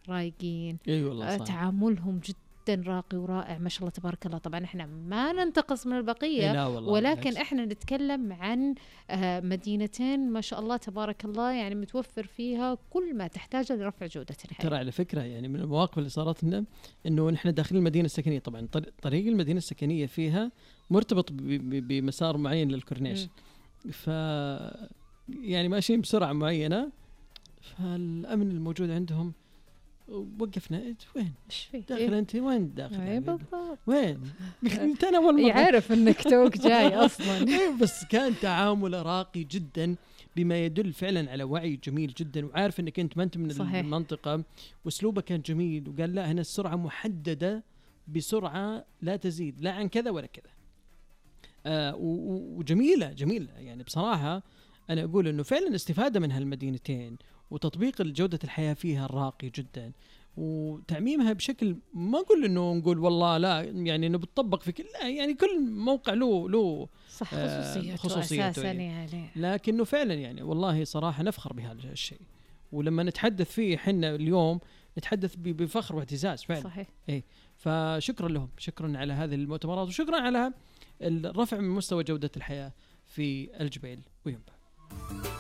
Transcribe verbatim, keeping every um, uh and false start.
رايقين. اي والله صح. تعاملهم جدا راقي ورائع ما شاء الله تبارك الله. طبعا احنا ما ننتقص من البقية، ولكن بالعكس. احنا نتكلم عن مدينتين ما شاء الله تبارك الله يعني متوفر فيها كل ما تحتاجه لرفع جودة الحياة. ترى على فكرة يعني من المواقف اللي صارت لنا انه نحن داخل المدينة السكنية، طبعا طريق المدينة السكنية فيها مرتبط بمسار معين للكورنيش، ف يعني ماشيين بسرعة معينة، فالأمن الموجود عندهم وقفنا. وين داخل إيه؟ أنت وين داخل يعني بالضبط وين أنت؟ أنا والله يعرف أنك توك جاي أصلا. بس كان تعامل راقي جدا بما يدل فعلا على وعي جميل جدا، وعارف أنك أنت ما أنت من صحيح. المنطقة، وأسلوبه كان جميل، وقال لا هنا السرعة محددة بسرعة لا تزيد لا عن كذا ولا كذا. آه وجميلة جميلة يعني بصراحة. أنا أقول أنه فعلا استفادة من هالمدينتين وتطبيق جودة الحياة فيها الراقي جدا، وتعميمها بشكل ما أقول إنه نقول والله لا يعني إنه بتطبق في كل، لا يعني كل موقع له له صح خصوصيته خصوصيته يعني. لكنه فعلا يعني والله صراحة نفخر بهذا الشيء، ولما نتحدث فيه حنا اليوم نتحدث بفخر واعتزاز فعلا. صحيح. إيه فشكرا لهم، شكرا على هذه المؤتمرات، وشكرا على الرفع من مستوى جودة الحياة في الجبيل وينبع.